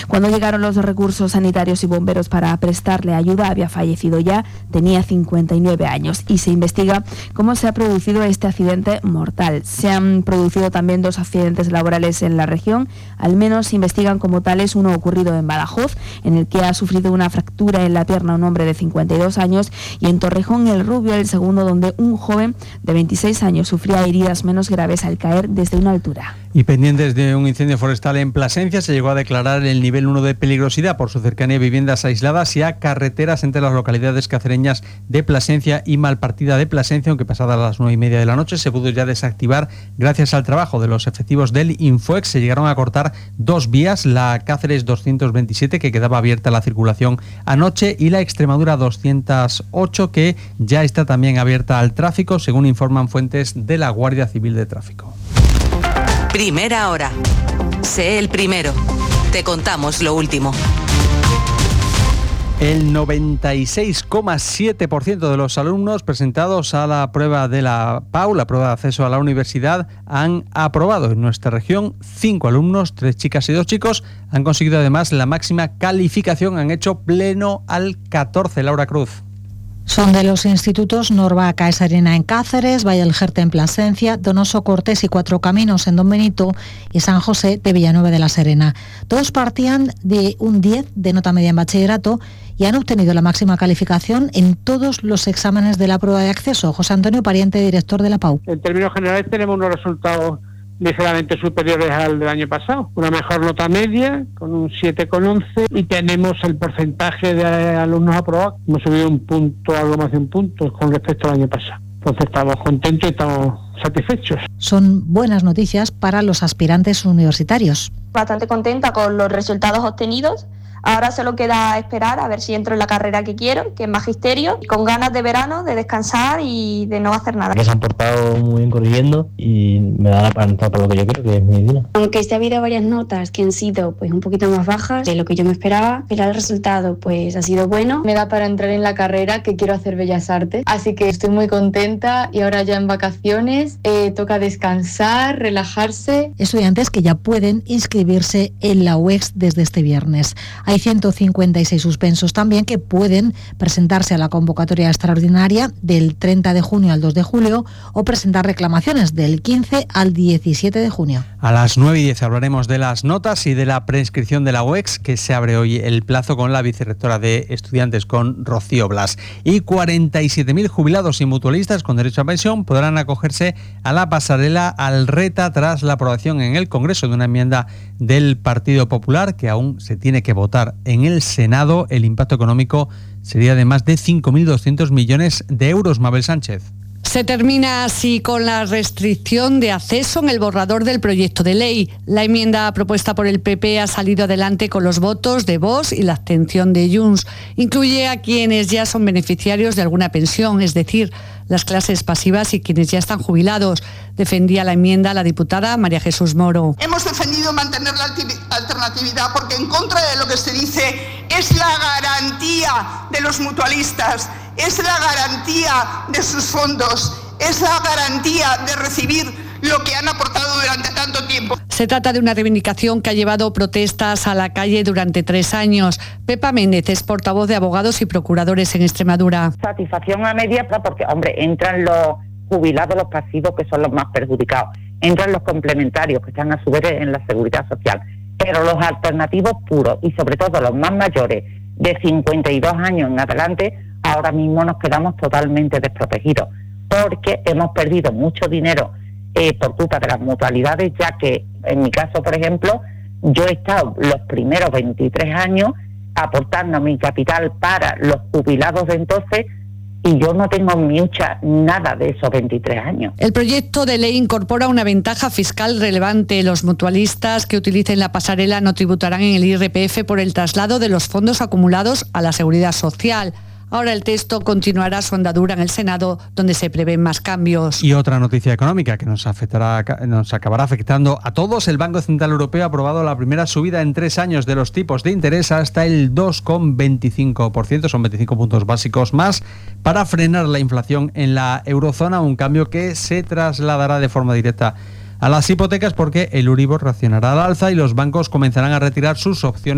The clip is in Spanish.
Cuando llegaron los recursos sanitarios y bomberos para prestarle ayuda, había fallecido ya, tenía 59 años y se investiga cómo se ha producido este accidente mortal. Se han producido también 2 accidentes laborales en la región, al menos se investigan como tales uno ocurrido en Badajoz, en el que ha sufrido una fractura en la pierna un hombre de 52 años, y en Torrejón el Rubio, el segundo, donde un joven de 26 años sufría heridas menos graves al caer desde una altura. Y pendientes de un incendio forestal en Plasencia, se llegó a declarar el nivel 1 de peligrosidad por su cercanía a viviendas aisladas y a carreteras entre las localidades cacereñas de Plasencia y Malpartida de Plasencia, aunque pasadas las 9:30 de la noche se pudo ya desactivar gracias al trabajo de los efectivos del Infoex. Se llegaron a cortar 2 vías, la Cáceres 227, que quedaba abierta la circulación anoche, y la Extremadura 208, que ya está también abierta al tráfico, según informan fuentes de la Guardia Civil de Tráfico. Primera hora. Sé el primero. Te contamos lo último. El 96,7% de los alumnos presentados a la prueba de la PAU, la prueba de acceso a la universidad, han aprobado. En nuestra región, 5 alumnos, 3 chicas y 2 chicos, han conseguido además la máxima calificación. Han hecho pleno al 14. Laura Cruz. Son de los institutos Norva Caesarena en Cáceres, Valle del Jerte en Plasencia, Donoso Cortés y Cuatro Caminos en Don Benito y San José de Villanueva de la Serena. Todos partían de un 10 de nota media en bachillerato y han obtenido la máxima calificación en todos los exámenes de la prueba de acceso. José Antonio Pariente, director de la PAU. En términos generales tenemos unos resultados ligeramente superiores al del año pasado, una mejor nota media con un 7,11 y tenemos el porcentaje de alumnos aprobados, hemos subido un punto, algo más de un punto con respecto al año pasado. Entonces estamos contentos y estamos satisfechos. Son buenas noticias para los aspirantes universitarios. Bastante contenta con los resultados obtenidos. Ahora solo queda esperar a ver si entro en la carrera que quiero, que es magisterio, con ganas de verano, de descansar y de no hacer nada. Que se han portado muy bien corrigiendo y me da para entrar para lo que yo quiero, que es medicina. Aunque ha habido varias notas que han sido pues un poquito más bajas de lo que yo me esperaba, pero el resultado pues ha sido bueno. Me da para entrar en la carrera que quiero hacer Bellas Artes, así que estoy muy contenta y ahora ya en vacaciones toca descansar, relajarse. Estudiantes que ya pueden inscribirse en la UEX desde este viernes. Hay 156 suspensos también que pueden presentarse a la convocatoria extraordinaria del 30 de junio al 2 de julio o presentar reclamaciones del 15 al 17 de junio. A las 9:10 hablaremos de las notas y de la preinscripción de la UEX, que se abre hoy el plazo con la vicerrectora de Estudiantes, con Rocío Blas. Y 47.000 jubilados y mutualistas con derecho a pensión podrán acogerse a la pasarela Alreta tras la aprobación en el Congreso de una enmienda del Partido Popular que aún se tiene que votar en el Senado. El impacto económico sería de más de 5.200 millones de euros. Mabel Sánchez. Se termina así con la restricción de acceso en el borrador del proyecto de ley. La enmienda propuesta por el PP ha salido adelante con los votos de Vox y la abstención de Junts. Incluye a quienes ya son beneficiarios de alguna pensión, es decir, las clases pasivas y quienes ya están jubilados. Defendía la enmienda la diputada María Jesús Moro. Hemos defendido mantener la alternatividad porque en contra de lo que se dice es la garantía de los mutualistas, es la garantía de sus fondos, es la garantía de recibir lo que han aportado durante tanto tiempo. Se trata de una reivindicación que ha llevado protestas a la calle durante 3 años. Pepa Méndez es portavoz de abogados y procuradores en Extremadura. Satisfacción a media porque, hombre, entran los jubilados, los pasivos, que son los más perjudicados. Entran los complementarios, que están a su vez en la seguridad social. Pero los alternativos puros, y sobre todo los más mayores, de 52 años en adelante, ahora mismo nos quedamos totalmente desprotegidos, porque hemos perdido mucho dinero por culpa de las mutualidades, ya que en mi caso, por ejemplo, yo he estado los primeros 23 años aportando mi capital para los jubilados de entonces y yo no tengo nada de esos 23 años. El proyecto de ley incorpora una ventaja fiscal relevante. Los mutualistas que utilicen la pasarela no tributarán en el IRPF por el traslado de los fondos acumulados a la Seguridad Social. Ahora el texto continuará su andadura en el Senado, donde se prevén más cambios. Y otra noticia económica que nos acabará afectando a todos. El Banco Central Europeo ha aprobado la primera subida en 3 años de los tipos de interés hasta el 2,25%, son 25 puntos básicos más, para frenar la inflación en la eurozona, un cambio que se trasladará de forma directa a las hipotecas porque el Euribor reaccionará al alza y los bancos comenzarán a retirar sus opciones